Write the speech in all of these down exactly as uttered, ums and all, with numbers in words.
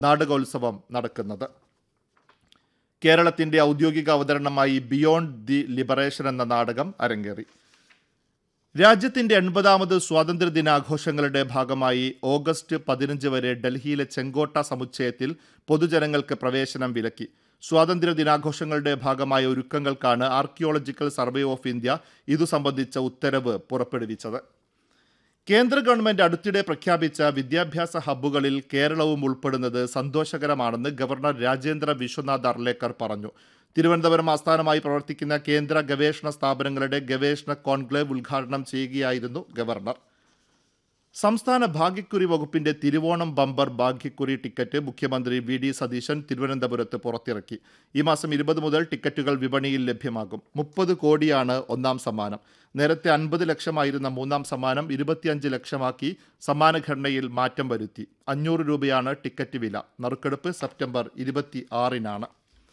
നാടകോത്സവം നടക്കുന്നത്. കേരളത്തിന്റെ ഔദ്യോഗിക അവതരണമായി ബിയോണ്ട് ദി ലിബറേഷൻ എന്ന നാടകം അരങ്ങേറി. രാജ്യത്തിന്റെ എൺപതാമത് സ്വാതന്ത്ര്യ ദിനാഘോഷങ്ങളുടെ ഭാഗമായി ഓഗസ്റ്റ് പതിനഞ്ച് വരെ ഡൽഹിയിലെ ചെങ്കോട്ട സമുച്ചയത്തിൽ പൊതുജനങ്ങൾക്ക് പ്രവേശനം വിലക്കി. സ്വാതന്ത്ര്യ ദിനാഘോഷങ്ങളുടെ ഭാഗമായ ഒരുക്കങ്ങൾക്കാണ് ആർക്കിയോളജിക്കൽ സർവേ ഓഫ് ഇന്ത്യ ഇതു സംബന്ധിച്ച ഉത്തരവ് പുറപ്പെടുവിച്ചത്. കേന്ദ്ര ഗവൺമെന്റ് അടുത്തിടെ പ്രഖ്യാപിച്ച വിദ്യാഭ്യാസ ഹബ്ബുകളിൽ കേരളവും ഉൾപ്പെടുന്നത് സന്തോഷകരമാണെന്ന് ഗവർണർ രാജേന്ദ്ര വിശ്വനാഥ് അർലേക്കർ പറഞ്ഞു. തിരുവനന്തപുരം ആസ്ഥാനമായി പ്രവർത്തിക്കുന്ന കേന്ദ്ര ഗവേഷണ സ്ഥാപനങ്ങളുടെ ഗവേഷണ കോൺക്ലേവ് ഉദ്ഘാടനം ചെയ്യുകയായിരുന്നു ഗവർണർ. സംസ്ഥാന ഭാഗ്യക്കുറി വകുപ്പിന്റെ തിരുവോണം ബമ്പർ ഭാഗ്യക്കുറി ടിക്കറ്റ് മുഖ്യമന്ത്രി വി ഡി സതീശൻ തിരുവനന്തപുരത്ത് പുറത്തിറക്കി. ഈ മാസം ഇരുപത് മുതൽ ടിക്കറ്റുകൾ വിപണിയിൽ ലഭ്യമാകും. മുപ്പത് കോടിയാണ് ഒന്നാം സമ്മാനം. നേരത്തെ അൻപത് ലക്ഷമായിരുന്ന മൂന്നാം സമ്മാനം ഇരുപത്തിയഞ്ച് ലക്ഷമാക്കി സമ്മാനഘടനയിൽ മാറ്റം വരുത്തി. അഞ്ഞൂറ് രൂപയാണ് ടിക്കറ്റ് വില. നറുക്കെടുപ്പ് സെപ്റ്റംബർ ഇരുപത്തി ആറിനാണ്.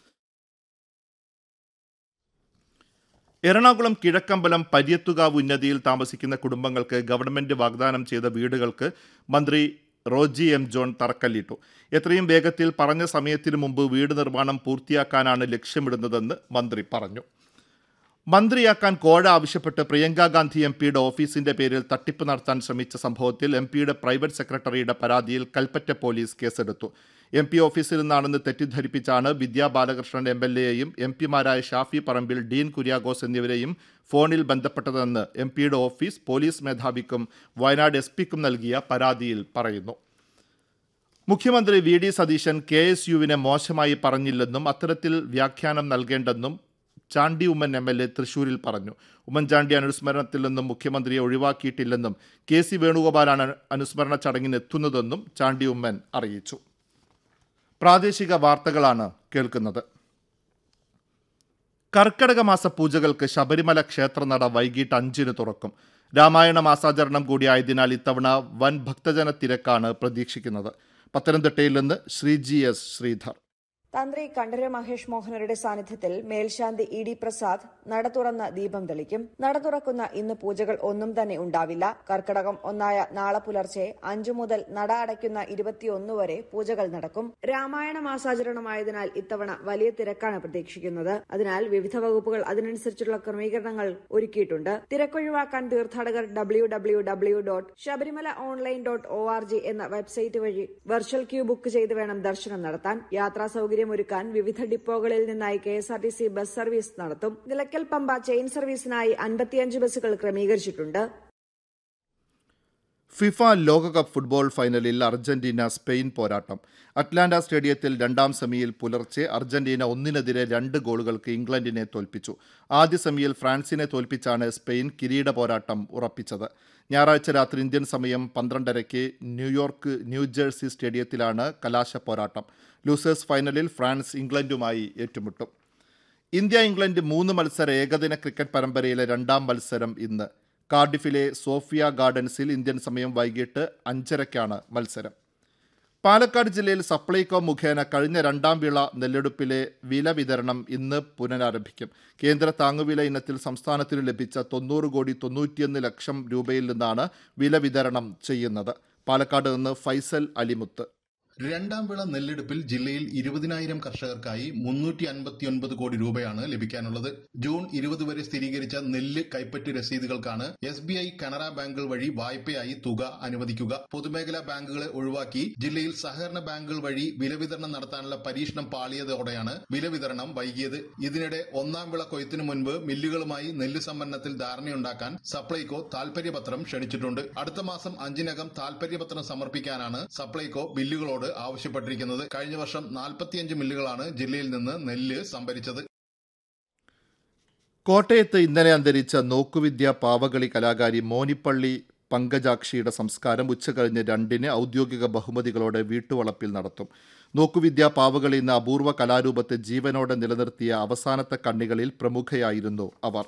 എറണാകുളം കിഴക്കമ്പലം പര്യത്തുകാവ് ഉന്നതിയിൽ താമസിക്കുന്ന കുടുംബങ്ങൾക്ക് ഗവൺമെന്റ് വാഗ്ദാനം ചെയ്ത വീടുകൾക്ക് മന്ത്രി റോജി എം ജോൺ തറക്കല്ലിട്ടു. എത്രയും വേഗത്തിൽ പറഞ്ഞ സമയത്തിനു മുമ്പ് വീട് നിർമ്മാണം പൂർത്തിയാക്കാനാണ് ലക്ഷ്യമിടുന്നതെന്ന് മന്ത്രി പറഞ്ഞു. മന്ത്രിയാക്കാൻ കോഴ ആവശ്യപ്പെട്ട് പ്രിയങ്ക ഗാന്ധി എം പിയുടെ ഓഫീസിന്റെ പേരിൽ തട്ടിപ്പ് നടത്താൻ ശ്രമിച്ച സംഭവത്തിൽ എം പിയുടെ പ്രൈവറ്റ് സെക്രട്ടറിയുടെ പരാതിയിൽ കൽപ്പറ്റ പോലീസ് കേസെടുത്തു. എം പി ഓഫീസിൽ നിന്നാണെന്ന് തെറ്റിദ്ധരിപ്പിച്ചാണ് വിദ്യാ Balakrishnan M L എയെയും M പിമാരായ Shafi Parambil, Dean Kuriakose എന്നിവരെയും ഫോണിൽ ബന്ധപ്പെട്ടതെന്ന് എം പിയുടെ ഓഫീസ് പോലീസ് മേധാവിക്കും വയനാട് എസ് പിക്കും നൽകിയ പരാതിയിൽ പറയുന്നു. മുഖ്യമന്ത്രി V D Satheesan K S യുവിനെ മോശമായി പറഞ്ഞില്ലെന്നും അത്തരത്തിൽ വ്യാഖ്യാനം നൽകേണ്ടെന്നും Chandy Oommen M L A തൃശൂരിൽ പറഞ്ഞു. ഉമ്മൻചാണ്ടി അനുസ്മരണത്തിൽ നിന്നും മുഖ്യമന്ത്രിയെ ഒഴിവാക്കിയിട്ടില്ലെന്നും കെ സി വേണുഗോപാലാണ് അനുസ്മരണ ചടങ്ങിന് എത്തുന്നതെന്നും ചാണ്ടി ഉമ്മൻ അറിയിച്ചു. പ്രാദേശിക വാർത്തകളാണ് കേൾക്കുന്നത്. കർക്കടക മാസ പൂജകൾക്ക് ശബരിമല ക്ഷേത്രനട വൈകിട്ട് അഞ്ചിന് തുറക്കും. രാമായണ മാസാചരണം കൂടിയായതിനാൽ ഇത്തവണ വൻ ഭക്തജന തിരക്കാണ് പ്രതീക്ഷിക്കുന്നത്. പത്തനംതിട്ടയിൽ നിന്ന് ശ്രീജി എസ് ശ്രീധർ. തന്ത്രി കണ്ഠര മഹേഷ് മോഹനരുടെ സാന്നിധ്യത്തിൽ മേൽശാന്തി ഇ ഡി പ്രസാദ് നട തുറന്ന് ദീപം തെളിക്കും. നട തുറക്കുന്ന ഇന്ന് പൂജകൾ ഒന്നും തന്നെ ഉണ്ടാവില്ല. കർക്കടകം ഒന്നായ നാളെ പുലർച്ചെ അഞ്ചു മുതൽ നട അടയ്ക്കുന്ന ഇരുപത്തിയൊന്ന് വരെ പൂജകൾ നടക്കും. രാമായണ മാസാചരണമായതിനാൽ ഇത്തവണ വലിയ തിരക്കാണ് പ്രതീക്ഷിക്കുന്നത്. അതിനാൽ വിവിധ വകുപ്പുകൾ അതിനനുസരിച്ചുള്ള ക്രമീകരണങ്ങൾ ഒരുക്കിയിട്ടുണ്ട്. തിരക്കൊഴിവാക്കാൻ തീർത്ഥാടകർ W W W dot Sabarimala online dot O R G എന്ന വെബ്സൈറ്റ് വഴി വെർച്വൽ ക്യൂ ബുക്ക് ചെയ്ത് വേണം ദർശനം നടത്താൻ. യാത്രാ സൌകര്യം ഒരുക്കാൻ വിവിധ ഡിപ്പോകളിൽ നിന്നായി K S R T C bus service നടത്തും. നിലയ്ക്കൽ പമ്പ ചെയിൻ സർവീസിനായി അൻപത്തിയഞ്ച് ബസ്സുകൾ ക്രമീകരിച്ചിട്ടുണ്ട്. ഫിഫ ലോകകപ്പ് ഫുട്ബോൾ ഫൈനലിൽ അർജന്റീന സ്പെയിൻ പോരാട്ടം. അറ്റ്ലാന്റ സ്റ്റേഡിയത്തിൽ രണ്ടാം സെമിയിൽ പുലർച്ചെ അർജന്റീന ഒന്നിനെതിരെ രണ്ട് ഗോളുകൾക്ക് ഇംഗ്ലണ്ടിനെ തോൽപ്പിച്ചു. ആദ്യ സെമിയിൽ ഫ്രാൻസിനെ തോൽപ്പിച്ചാണ് സ്പെയിൻ കിരീട പോരാട്ടം ഉറപ്പിച്ചത്. ഞായറാഴ്ച രാത്രി ഇന്ത്യൻ സമയം പന്ത്രണ്ടരയ്ക്ക് ന്യൂയോർക്ക് ന്യൂജേഴ്സി സ്റ്റേഡിയത്തിലാണ് കലാശ പോരാട്ടം. ലൂസേഴ്സ് ഫൈനലിൽ ഫ്രാൻസ് ഇംഗ്ലണ്ടുമായി ഏറ്റുമുട്ടും. ഇന്ത്യ ഇംഗ്ലണ്ട് മൂന്ന് മത്സര ഏകദിന ക്രിക്കറ്റ് പരമ്പരയിലെ രണ്ടാം മത്സരം ഇന്ന്. കാർഡിഫിലെ സോഫിയ ഗാർഡൻസിൽ ഇന്ത്യൻ സമയം വൈകിട്ട് അഞ്ചരയ്ക്കാണ് മത്സരം. പാലക്കാട് ജില്ലയിൽ സപ്ലൈകോ മുഖേന കഴിഞ്ഞ രണ്ടാം വിള നെല്ലെടുപ്പിലെ വില വിതരണം ഇന്ന് പുനരാരംഭിക്കും. കേന്ദ്ര താങ്ങുവില ഇനത്തിൽ സംസ്ഥാനത്തിന് ലഭിച്ച തൊണ്ണൂറ് കോടി തൊണ്ണൂറ്റിയൊന്ന് ലക്ഷം രൂപയിൽ നിന്നാണ് വില വിതരണം ചെയ്യുന്നത്. പാലക്കാട് നിന്ന് ഫൈസൽ അലിമുത്ത്. രണ്ടാം വിള നെല്ലെടുപ്പിൽ ജില്ലയിൽ ഇരുപതിനായിരം കർഷകർക്കായി മുന്നൂറ്റി അൻപത്തിയൊൻപത് കോടി രൂപയാണ് ലഭിക്കാനുള്ളത്. ജൂൺ ഇരുപത് വരെ സ്ഥിരീകരിച്ച നെല്ല് കൈപ്പറ്റ് രസീതുകൾക്കാണ് എസ് ബി ഐ, കനറ ബാങ്കുകൾ വഴി വായ്പയായി തുക അനുവദിക്കുക. പൊതുമേഖലാ ബാങ്കുകളെ ഒഴിവാക്കി ജില്ലയിൽ സഹകരണ ബാങ്കുകൾ വഴി വില വിതരണം നടത്താനുള്ള പരീക്ഷണം പാളിയതോടെയാണ് വില വിതരണം വൈകിയത്. ഇതിനിടെ ഒന്നാം വിള കൊയ്ത്തിനു മുൻപ് മില്ലുകളുമായി നെല്ല് സംഭരണത്തിൽ ധാരണയുണ്ടാക്കാൻ സപ്ലൈകോ താൽപര്യപത്രം ക്ഷണിച്ചിട്ടുണ്ട്. അടുത്ത മാസം അഞ്ചിനകം താൽപര്യപത്രം സമർപ്പിക്കാനാണ് സപ്ലൈകോ ബില്ലുകളോട് ആവശ്യപ്പെട്ടിരിക്കുന്നത്. കഴിഞ്ഞ വർഷം നാൽപ്പത്തിയഞ്ച് മില്ലുകളാണ് ജില്ലയിൽ നിന്ന് നെല്ല് സംഭരിച്ചത്. കോട്ടയത്ത് ഇന്നലെ അന്തരിച്ച നോക്കുവിദ്യ പാവകളി കലാകാരി മോനിപ്പള്ളി പങ്കജാക്ഷിയുടെ സംസ്കാരം ഉച്ചകഴിഞ്ഞ് രണ്ടിന് ഔദ്യോഗിക ബഹുമതികളോടെ വീട്ടുവളപ്പിൽ നടത്തും. നോക്കുവിദ്യ പാവകളി എന്ന അപൂർവ കലാരൂപത്തെ ജീവനോടെ നിലനിർത്തിയ അവസാനത്തെ കണ്ണികളിൽ പ്രമുഖയായിരുന്നു അവർ.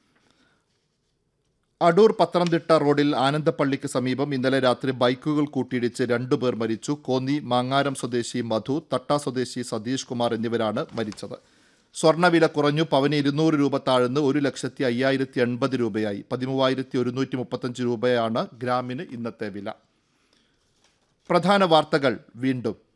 അടൂർ പത്തനംതിട്ട റോഡിൽ ആനന്ദപ്പള്ളിക്ക് സമീപം ഇന്നലെ രാത്രി ബൈക്കുകൾ കൂട്ടിയിടിച്ച് രണ്ടുപേർ മരിച്ചു. കോന്നി മാങ്ങാരം സ്വദേശി മധു, തട്ട സ്വദേശി സതീഷ് കുമാർ എന്നിവരാണ് മരിച്ചത്. സ്വർണ്ണവില കുറഞ്ഞു. പവന് ഇരുന്നൂറ് രൂപ താഴ്ന്ന് ഒരു ലക്ഷത്തി അയ്യായിരത്തി എൺപത് രൂപയായി. പതിമൂവായിരത്തി ഒരുന്നൂറ്റി മുപ്പത്തഞ്ച് രൂപയാണ് ഗ്രാമിന് ഇന്നത്തെ വില. പ്രധാന വാർത്തകൾ വീണ്ടും.